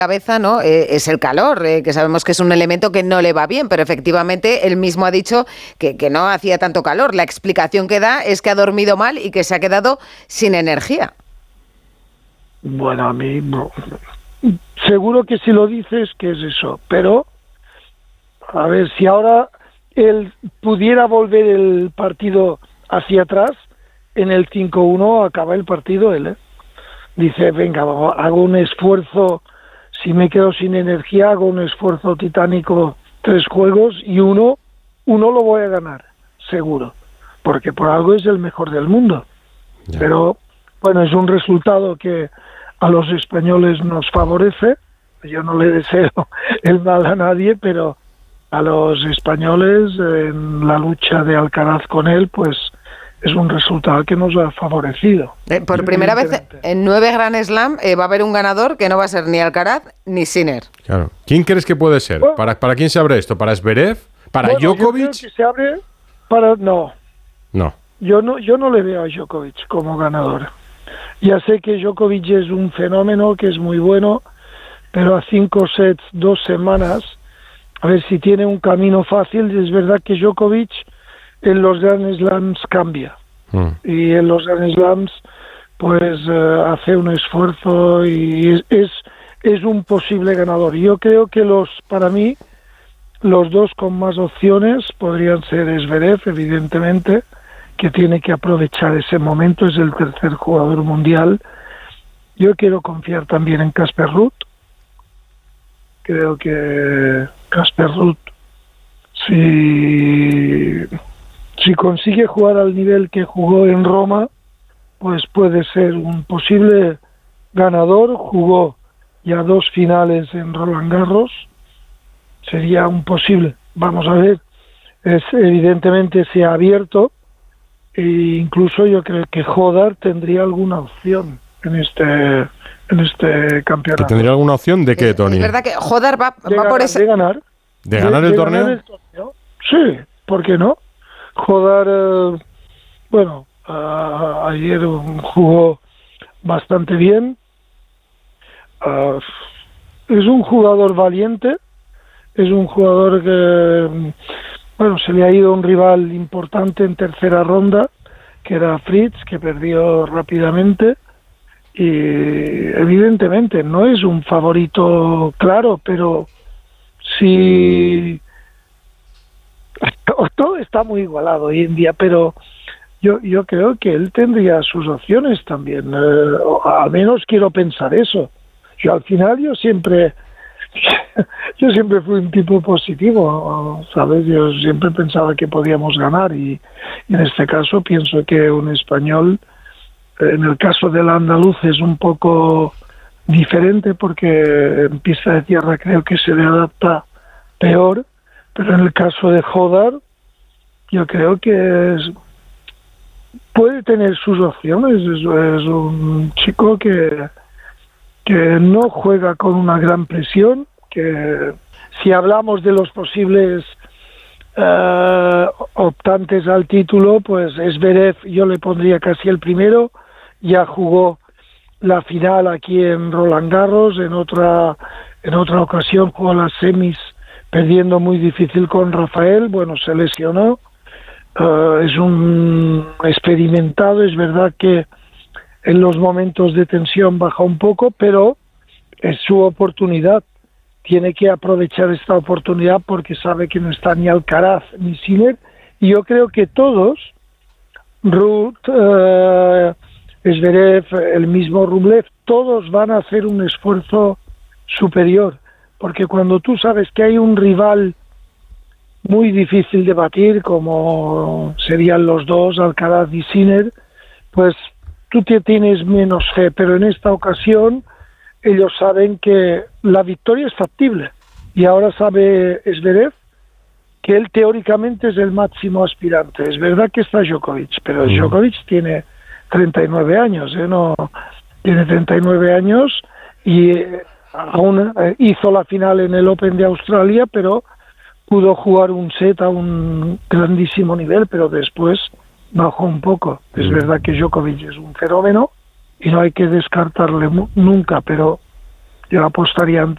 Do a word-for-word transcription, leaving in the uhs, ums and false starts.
cabeza, ¿no? Eh, es el calor, eh, que sabemos que es un elemento que no le va bien, pero efectivamente él mismo ha dicho que, que no hacía tanto calor. La explicación que da es que ha dormido mal y que se ha quedado sin energía. Bueno, a mí no. Seguro que si lo dices que es eso, pero a ver, si ahora él pudiera volver el partido hacia atrás, en el cinco uno acaba el partido él, ¿eh? Dice, venga, hago un esfuerzo, si me quedo sin energía, hago un esfuerzo titánico, tres juegos y uno, uno lo voy a ganar, seguro, porque por algo es el mejor del mundo. Ya. Pero, bueno, es un resultado que a los españoles nos favorece. Yo no le deseo el mal a nadie, pero a los españoles en la lucha de Alcaraz con él, pues es un resultado que nos ha favorecido. Eh, por primera vez en nueve Grand Slam eh, va a haber un ganador que no va a ser ni Alcaraz ni Sinner. Claro. ¿Quién crees que puede ser? Bueno, ¿Para, ¿Para quién se abre esto? ¿Para Zverev? ¿Para bueno, Djokovic? Yo creo que se abre para... No. No. Yo no, yo no le veo a Djokovic como ganador. Ya sé que Djokovic es un fenómeno, que es muy bueno, pero a cinco sets, dos semanas, a ver si tiene un camino fácil. Es verdad que Djokovic en los Grand Slams cambia. Mm. Y en los Grand Slams pues uh, hace un esfuerzo y es, es, es un posible ganador. Yo creo que los, para mí, los dos con más opciones podrían ser Zverev, evidentemente, que tiene que aprovechar ese momento, es el tercer jugador mundial. Yo quiero confiar también en Casper Ruud. Creo que Casper Ruud, si, si consigue jugar al nivel que jugó en Roma, pues puede ser un posible ganador. Jugó ya dos finales en Roland Garros, sería un posible. Vamos a ver, es, evidentemente se ha abierto, e incluso yo creo que Hodar tendría alguna opción en este en este campeonato. ¿Tendría alguna opción de qué, Tony? Es verdad que Hodar va, de va ganar, por ese... de ganar. ¿De ganar, de, el, de torneo? ganar el torneo? Sí, ¿por qué no? Hodar, eh, bueno, uh, ayer jugó bastante bien. Uh, es un jugador valiente, es un jugador que, bueno, se le ha ido un rival importante en tercera ronda, que era Fritz, que perdió rápidamente, y evidentemente no es un favorito claro, pero sí, todo está muy igualado hoy en día, pero yo yo creo que él tendría sus opciones también, eh, al menos quiero pensar eso. Yo al final yo siempre yo siempre fui un tipo positivo, ¿sabes? Yo siempre pensaba que podíamos ganar y, y en este caso pienso que un español, en el caso del andaluz es un poco diferente porque en pista de tierra creo que se le adapta peor, pero en el caso de Hodar yo creo que es, puede tener sus opciones. Es, es un chico que que no juega con una gran presión, que si hablamos de los posibles uh, optantes al título, pues Zverev yo le pondría casi el primero. Ya jugó la final aquí en Roland Garros, en otra en otra ocasión jugó las semis perdiendo muy difícil con Rafael, bueno, se lesionó. Uh, es un experimentado, es verdad que en los momentos de tensión baja un poco, pero es su oportunidad. Tiene que aprovechar esta oportunidad porque sabe que no está ni Alcaraz ni Sinner. Y yo creo que todos, Ruud, uh, Zverev, el mismo Rublev, todos van a hacer un esfuerzo superior. Porque cuando tú sabes que hay un rival muy difícil de batir, como serían los dos, Alcaraz y Sinner, pues tú te tienes menos fe, pero en esta ocasión ellos saben que la victoria es factible. Y ahora sabe Zverev que él teóricamente es el máximo aspirante. Es verdad que está Djokovic, pero mm. Djokovic tiene treinta y nueve años, ¿eh? No, tiene treinta y nueve años y eh, aún eh, hizo la final en el Open de Australia, pero pudo jugar un set a un grandísimo nivel, pero después bajó un poco. Es mm. verdad que Djokovic es un fenómeno y no hay que descartarle mu- nunca, pero yo apostaría